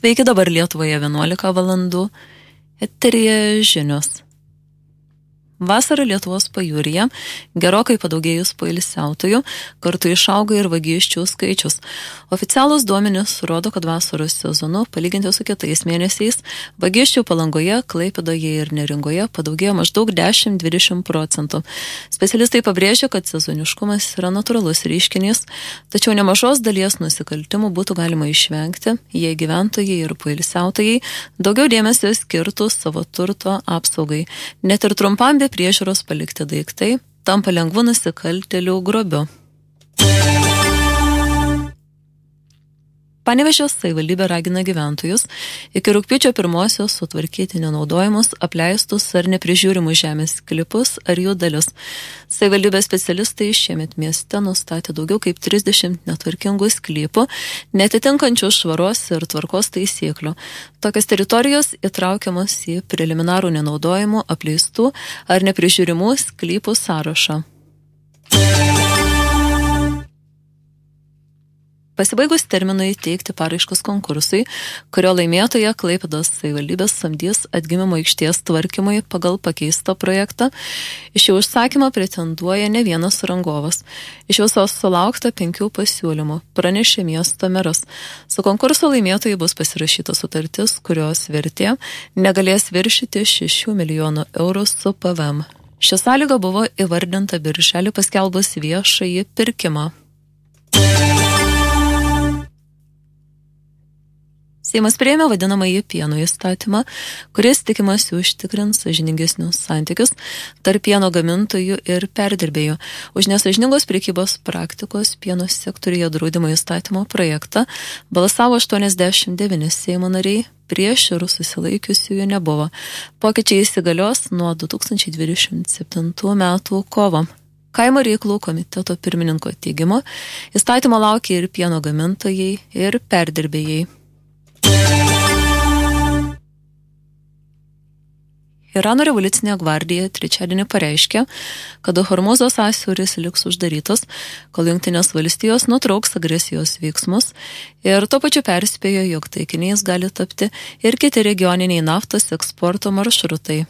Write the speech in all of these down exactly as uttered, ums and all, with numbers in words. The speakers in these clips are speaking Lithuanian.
Sveiki, dabar Lietuvoje vienuolika valandų. Eteryje žinios. Vasarą Lietuvos pajūryje gerokai padaugėjus poilsiautojų, kartu išauga ir vagysčių skaičius. Oficialūs duomenys rodo, kad vasaros sezonu, palyginti su kitais mėnesiais, vagysčių Palangoje, Klaipėdoje ir Neringoje padaugėjo maždaug dešimt iki dvidešimt procentų. Specialistai pabrėžia, kad sezoniškumas yra natūralus reiškinys, tačiau nemažos dalies nusikaltimų būtų galima išvengti, jei gyventojai ir poilsiautojai daugiau dėmesio skirtų savo turto apsaugai. Net ir trumpam be priežiūros palikti daiktai tampa lengvu nusikaltėlių grobiu. Panevėžio savivaldybė ragina gyventojus iki rugpjūčio pirmosios sutvarkyti nenaudojimus, apleistus ar neprižiūrimus žemės sklypus ar jų dalis. Savivaldybės specialistai šiemet mieste nustatė daugiau kaip trisdešimt netvarkingų sklypų, netitinkančių švaros ir tvarkos taisyklių. Tokios teritorijos įtraukiamos į preliminarų nenaudojimų, apleistų ar neprižiūrimų sklypų sąrašą. Pasibaigus terminui teikti paraiškas konkursui, kurio laimėtoja Klaipėdos savivaldybės samdys atgimimo aikštės tvarkymui pagal pakeistą projektą, iš jų užsakymą pretenduoja ne vienas rangovas. Iš viso sulaukta penkių pasiūlymų, pranešė miesto meras. Su konkurso laimėtojai bus pasirašyta sutartis, kurios vertė negalės viršyti šešių milijonų eurų su P V M. Ši sąlyga buvo įvardinta birželį paskelbus viešąjį pirkimą. Seimas priėmė vadinamąjį pieno įstatymą, kuris tikimasi užtikrins sąžiningesnius santykius tarp pieno gamintojų ir perdirbėjų. Už nesąžiningos prekybos praktikos pieno sektoriuje draudimo įstatymo projektą balsavo aštuoniasdešimt devyni Seimo nariai, prieš ir susilaikiusiųjų nebuvo. Pokyčiai įsigalios nuo du tūkstančiai dvidešimt septintų metų kovo. Kaimo reikalų komiteto pirmininko teigimu, įstatymo laukia ir pieno gamintojai, ir perdirbėjai. Irano revoliucinė gvardija trečiadienį pareiškė, kad Hormuzo sąsiauris liks uždarytas, kol Jungtinės valstijos nutrauks agresijos veiksmus ir tuo pačiu perspėjo, jog taikiniais gali tapti ir kiti regioniniai naftos eksporto maršrutai.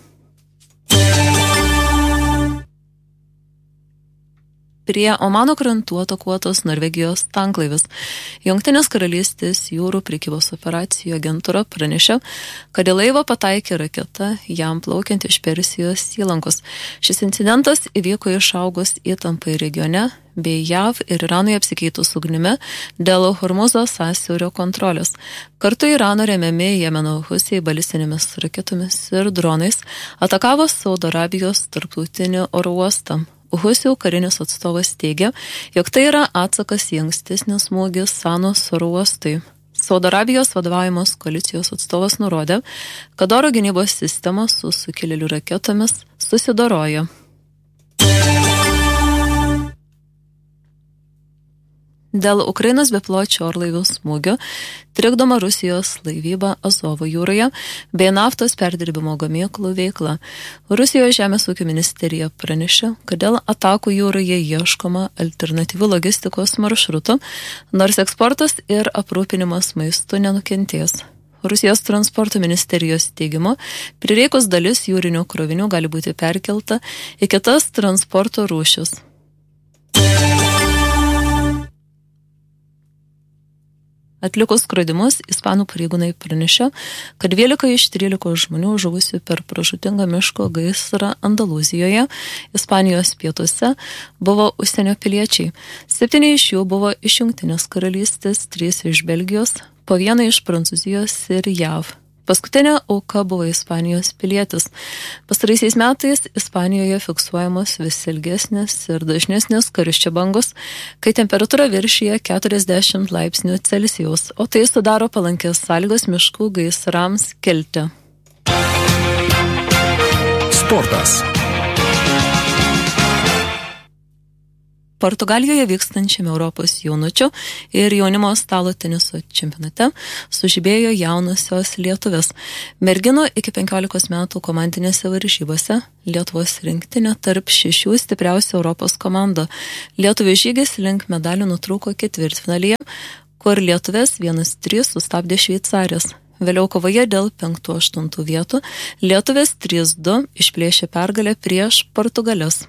Prie Omano krantų atakuotos Norvegijos tanklaivis. Jungtinės karalystės jūrų prekybos operacijų agentūra pranešė, kad į laivą pataikė raketa, jam plaukiant iš Persijos įlankos. Šis incidentas įvyko išaugus įtampai regione, bei J A V ir Iranui apsikeitus ugnimi dėl Hormuzo sąsiaurio kontrolės. Kartu Irano remiami Jemeno Husiai balistinėmis raketomis ir dronais atakavo Saudo Arabijos tarptautinį oro uostą. Husių karinis atstovas teigia, jog tai yra atsakas į ankstesnį smūgį Sanos oro uostui. Saudo Arabijos vadovaujamos koalicijos atstovas nurodė, kad oro gynybos sistema su sukilėlių raketomis susidorojo. Dėl Ukrainos bepiločių orlaivių smūgio trikdoma Rusijos laivyba Azovo jūroje bei naftos perdirbimo gamyklų veikla. Rusijos žemės ūkio ministerija pranešė, kad dėl atakų jūroje ieškoma alternatyvių logistikos maršrutų, nors eksportas ir aprūpinimas maistu nenukentės. Rusijos transporto ministerijos teigimu, prireikus dalis jūrinių krovinių gali būti perkelta į kitas transporto rūšis. Atlikus skrodimus, ispanų pareigūnai pranešė, kad dvylika iš trylikos žmonių žuvusių per pražūtingą miško gaisrą Andalūzijoje, Ispanijos pietuose, buvo užsienio piliečiai. Septyni iš jų buvo iš Jungtinės karalystės, trys iš Belgijos, po vieną iš Prancūzijos ir J A V. Paskutinė auka buvo Ispanijos pilietis. Pastaraisiais metais Ispanijoje fiksuojamos vis ilgesnės ir dažnesnės karščio bangos, kai temperatūra viršyje keturiasdešimt laipsnių Celsijaus, o tai sudaro palankės sąlygos miškų gaisrams kilti. Sportas. Portugalijoje vykstančiame Europos jaunučių ir jaunimo stalo teniso čempionate sužibėjo jaunosios lietuvės. Merginų iki penkiolikos metų komandinėse varžybose Lietuvos rinktinė tarp šešių stipriausių Europos komandų. Lietuvės žygis link medalių nutrūko ketvirtfinalyje, kur lietuvės vienas trys sustabdė šveicarės. Vėliau kovoje dėl penktų aštuntų vietų lietuvės trys du išplėšė pergalę prieš Portugalius.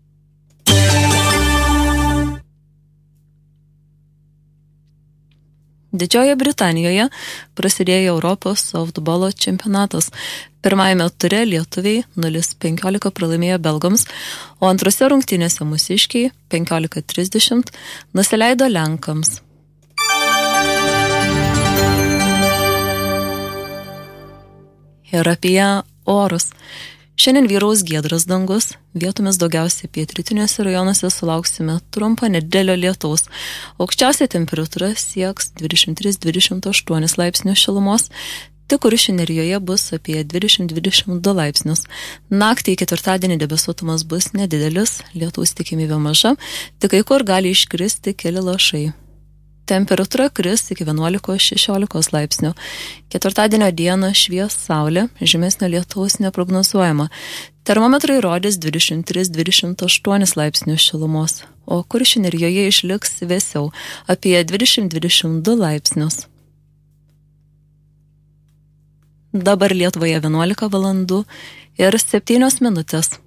Didžiojoje Britanijoje prasidėjo Europos softbolo čempionatas. Pirmajame ture lietuviai nulis penkiolika pralaimėjo belgams, o antrose rungtynėse mūsiškiai penkiolika trisdešimt nusileido lenkams. Ir apie orus. Šiandien vyraus giedras dangus, vietomis daugiausiai pietrytiniuose rajonuose sulauksime trumpo nedidelio lietaus. Aukščiausia temperatūra sieks dvidešimt tris dvidešimt aštuoni laipsnius šilumos, tik Kuršių nerijoje bus apie dvidešimt dvidešimt du laipsnius. Naktį į ketvirtadienį debesuotumas bus nedidelis, lietaus tikimybė maža, tik kai kur gali iškristi keli lašai. Temperatūra kris iki vienuolikos šešiolikos laipsnių. Ketvirtadienio dieną švies saulė, žymesnio lietaus neprognozuojama. Termometrai rodys dvidešimt tris dvidešimt aštuoni laipsnius šilumos, o Kuršių nerijoje išliks vėsiau, apie dvidešimt dvidešimt du laipsnius. Dabar Lietuvoje vienuolika valandų ir septynios minutės.